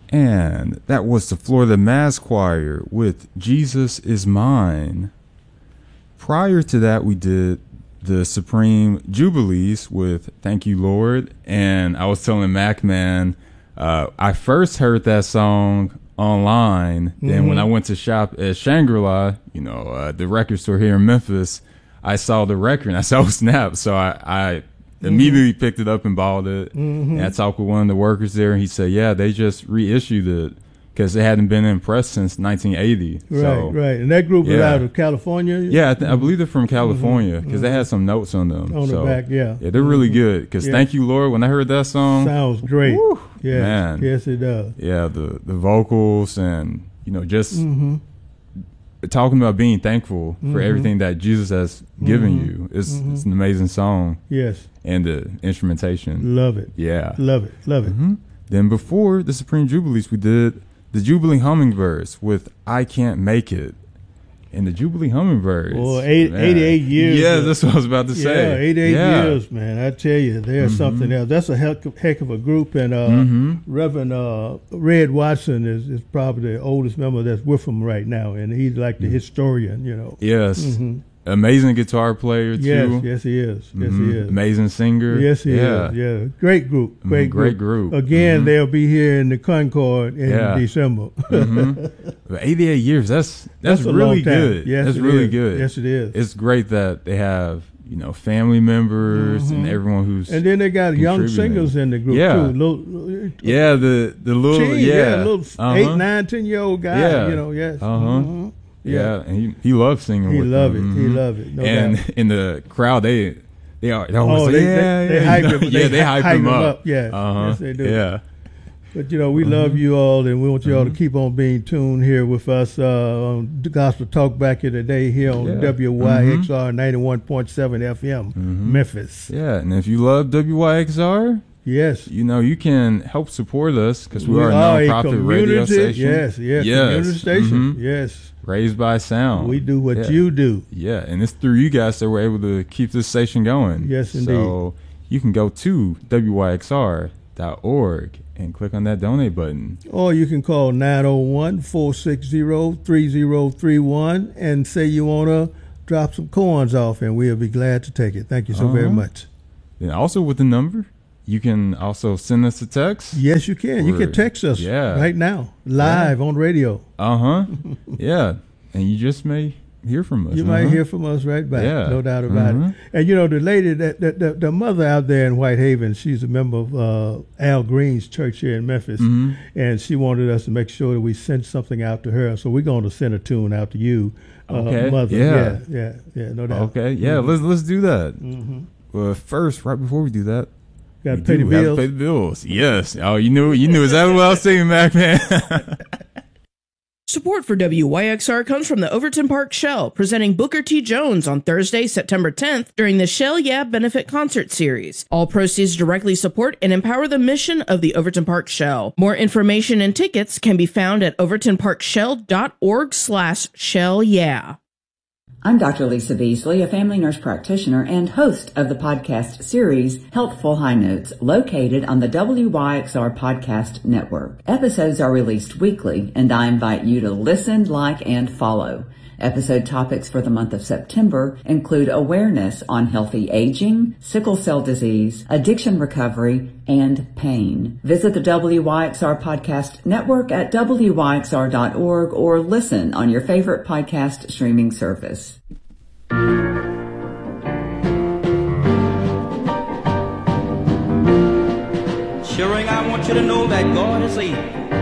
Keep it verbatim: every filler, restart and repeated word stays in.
And that was the Florida Mass Choir with Jesus Is Mine. Prior to that, we did the Supreme Jubilees with Thank You, Lord. And I was telling Mac Man, uh, I first heard that song online. Mm-hmm. Then when I went to shop at Shangri-La, you know, uh, the record store here in Memphis, I saw the record and I saw Snap. So I, I immediately mm-hmm. picked it up and bought it. Mm-hmm. And I talked with one of the workers there, and he said, yeah, they just reissued it because it hadn't been in press since nineteen eighty. Right, so, right. And that group yeah. is out of California? Yeah, I, th- I believe they're from California because mm-hmm. they had some notes on them. On so, the back, yeah. Yeah, they're really good because yeah. Thank You, Lord, when I heard that song. Sounds great. Woo, yes, man. Yes, it does. Yeah, the, the vocals and, you know, just mm-hmm. talking about being thankful mm-hmm. for everything that Jesus has given mm-hmm. you. It's, mm-hmm. it's an amazing song. Yes. And the instrumentation. Love it. Yeah. Love it. Love it. Mm-hmm. Then before the Supreme Jubilees, we did the Jubilee Hummingbirds with I Can't Make It. And the Jubilee Hummingbirds. Well, eight, eighty-eight years. Yeah, that's what I was about to say. Yeah, eighty-eight yeah. years, man. I tell you, there's mm-hmm. something else. That's a heck of, heck of a group. And uh, mm-hmm. Reverend uh, Red Watson is, is probably the oldest member that's with them right now. And he's like the mm-hmm. historian, you know. Yes. Mm-hmm. Amazing guitar player, too. Yes, yes, he is. Yes, mm-hmm. he is. Amazing singer. Yes, he yeah. is. Yeah, great group. Great mm-hmm. group. Great group. Again, mm-hmm. they'll be here in the Concord in yeah. December. mm-hmm. eighty-eight years, that's that's, that's a really long time. good. Yes, that's it really is. good. Yes, it is. It's great that they have, you know, family members mm-hmm. and everyone who's and then they got young singers in the group yeah. too. Little, yeah, the the little teen, yeah, yeah little uh-huh. eight, nine, ten year old guy. Yeah. You know, yes. Uh huh. Mm-hmm. Yeah. yeah, and he he loves singing. He with love them. it. Mm-hmm. He love it. No and doubt. in the crowd, they they are. They always oh, say, they, yeah, they, they yeah, hype you know, him. yeah, They, they hype, hype him him up. up. Yeah, uh-huh. yes, they do. Yeah. But, you know, we mm-hmm. love you all, and we want you all mm-hmm. to keep on being tuned here with us uh, on the Gospel Talk back in the day here on yeah. W Y X R mm-hmm. ninety-one point seven F M, mm-hmm. Memphis. Yeah, and if you love W Y X R, yes, you know, you can help support us because we, we are a are nonprofit a radio station. Yes, yes, yes. community station. Mm-hmm. Yes. Raised by sound. We do what yeah. you do. Yeah, and it's through you guys that we're able to keep this station going. Yes, indeed. So you can go to W Y X R dot org and click on that donate button. Or you can call nine oh one, four six zero, three zero three one and say you want to drop some coins off, and we'll be glad to take it. Thank you so uh-huh. very much. And also with the number, you can also send us a text. Yes, you can. Or, you can text us yeah. right now, live yeah. on radio. Uh-huh. yeah. And you just may hear from us. You uh-huh. might hear from us right back. Yeah. No doubt about uh-huh. it. And, you know, the lady, that the, the, the mother out there in Whitehaven, she's a member of uh, Al Green's church here in Memphis. Mm-hmm. And she wanted us to make sure that we send something out to her. So we're going to send a tune out to you, uh, okay. mother. Yeah. yeah. Yeah. Yeah. No doubt. Okay. Yeah. Mm-hmm. Let's let's do that. Mm-hmm. Well, first, right before we do that, got to pay the bills. Pay the bills. Yes. Oh, you knew. You knew exactly what I was saying, Mac man. Support for W Y X R comes from the Overton Park Shell, presenting Booker T. Jones on Thursday, September tenth, during the Shell Yeah benefit concert series. All proceeds directly support and empower the mission of the Overton Park Shell. More information and tickets can be found at overton park shell dot org slash shell yeah. I'm Doctor Lisa Beasley, a family nurse practitioner and host of the podcast series Healthful High Notes, located on the W Y X R Podcast Network. Episodes are released weekly, and I invite you to listen, like, and follow. Episode topics for the month of September include awareness on healthy aging, sickle cell disease, addiction recovery, and pain. Visit the W Y X R Podcast Network at W Y X R dot org or listen on your favorite podcast streaming service. Cheering, I want you to know that God is able.